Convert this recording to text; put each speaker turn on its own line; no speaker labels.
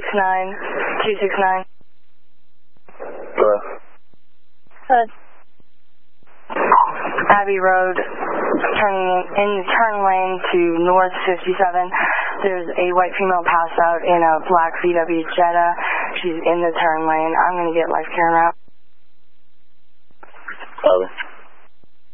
269.
Hello.
Abbey Road, turning in the turn lane to North 57. There's a white female passed out in a black VW Jetta. She's in the turn lane. I'm going to get life care route.
Over.